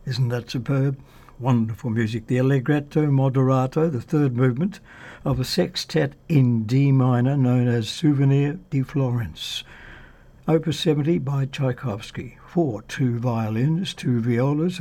Isn't that superb? Wonderful music. The Allegretto Moderato, the third movement of a sextet in D minor known as Souvenir de Florence. Opus 70 by Tchaikovsky. 4 2 violins, 2 violas